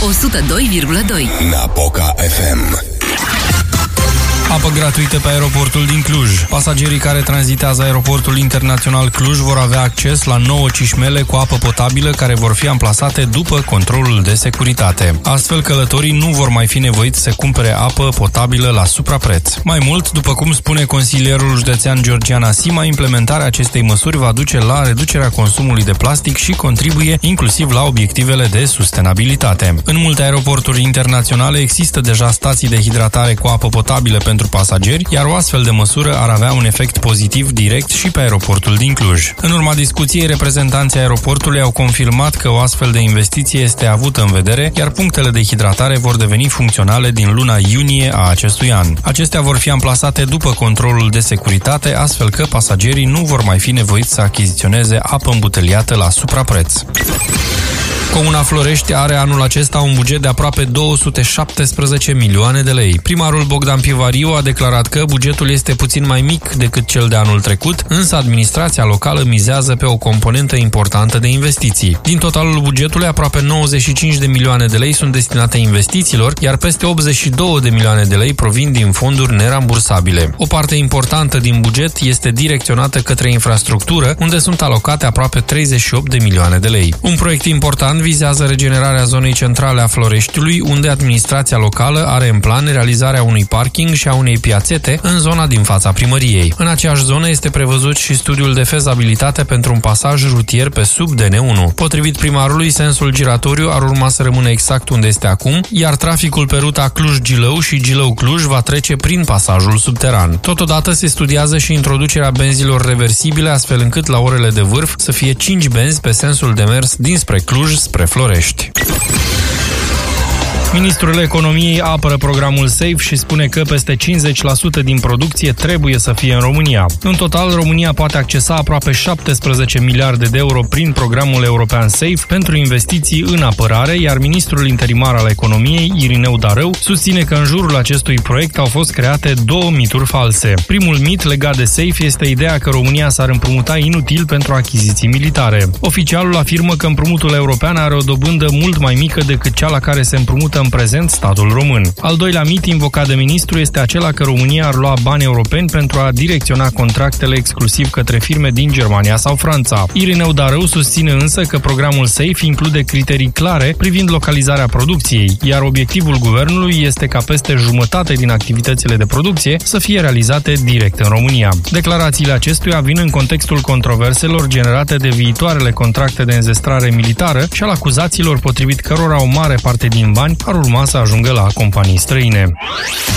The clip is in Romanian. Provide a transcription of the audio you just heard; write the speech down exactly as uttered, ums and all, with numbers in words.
o sută doi virgulă doi. Napoca F M. Apă gratuită pe aeroportul din Cluj. Pasagerii care tranzitează aeroportul internațional Cluj vor avea acces la nouă cișmele cu apă potabilă care vor fi amplasate după controlul de securitate. Astfel, călătorii nu vor mai fi nevoiți să cumpere apă potabilă la suprapreț. Mai mult, după cum spune consilierul județean Georgian Asima, implementarea acestei măsuri va duce la reducerea consumului de plastic și contribuie inclusiv la obiectivele de sustenabilitate. În multe aeroporturi internaționale există deja stații de hidratare cu apă potabilă pentru pasageri, iar o astfel de măsură ar avea un efect pozitiv direct și pe aeroportul din Cluj. În urma discuției, reprezentanții aeroportului au confirmat că o astfel de investiție este avută în vedere, iar punctele de hidratare vor deveni funcționale din luna iunie a acestui an. Acestea vor fi amplasate după controlul de securitate, astfel că pasagerii nu vor mai fi nevoiți să achiziționeze apă îmbuteliată la suprapreț. Comuna Florești are anul acesta un buget de aproape două sute șaptesprezece milioane de lei. Primarul Bogdan Pivariu a declarat că bugetul este puțin mai mic decât cel de anul trecut, însă administrația locală mizează pe o componentă importantă de investiții. Din totalul bugetului, aproape nouăzeci și cinci de milioane de lei sunt destinate investițiilor, iar peste optzeci și două de milioane de lei provin din fonduri nerambursabile. O parte importantă din buget este direcționată către infrastructură, unde sunt alocate aproape treizeci și opt de milioane de lei. Un proiect important vizează regenerarea zonei centrale a Floreștiului, unde administrația locală are în plan realizarea unui parking și a unei piațete în zona din fața primăriei. În aceeași zonă este prevăzut și studiul de fezabilitate pentru un pasaj rutier pe sub D N unu. Potrivit primarului, sensul giratoriu ar urma să rămână exact unde este acum, iar traficul pe ruta Cluj-Gilău și Gilău-Cluj va trece prin pasajul subteran. Totodată se studiază și introducerea benzilor reversibile, astfel încât la orele de vârf să fie cinci benzi pe sensul de mers dinspre Cluj spre Florești. Ministrul Economiei apără programul SAFE și spune că peste cincizeci la sută din producție trebuie să fie în România. În total, România poate accesa aproape șaptesprezece miliarde de euro prin programul european SAFE pentru investiții în apărare, iar ministrul interimar al economiei, Irineu Darău, susține că în jurul acestui proiect au fost create două mituri false. Primul mit legat de SAFE este ideea că România s-ar împrumuta inutil pentru achiziții militare. Oficialul afirmă că împrumutul european are o dobândă mult mai mică decât cea la care se împrumută în prezent statul român. Al doilea mit invocat de ministru este acela că România ar lua bani europeni pentru a direcționa contractele exclusiv către firme din Germania sau Franța. Irineu Darău susține însă că programul SAFE include criterii clare privind localizarea producției, iar obiectivul guvernului este ca peste jumătate din activitățile de producție să fie realizate direct în România. Declarațiile acestuia vin în contextul controverselor generate de viitoarele contracte de înzestrare militară și al acuzațiilor potrivit cărora o mare parte din bani ar urma să ajungă la companii străine.